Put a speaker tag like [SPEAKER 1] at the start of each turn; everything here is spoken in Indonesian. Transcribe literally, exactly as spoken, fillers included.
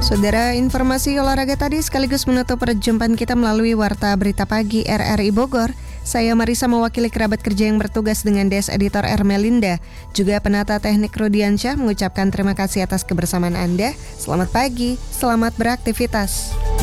[SPEAKER 1] Saudara, informasi olahraga tadi sekaligus menutup perjumpaan kita melalui Warta Berita Pagi R R I Bogor. Saya Marisa mewakili kerabat kerja yang bertugas dengan Desk Editor Ermelinda. Juga penata teknik Rudiansyah mengucapkan terima kasih atas kebersamaan Anda. Selamat pagi, selamat beraktivitas.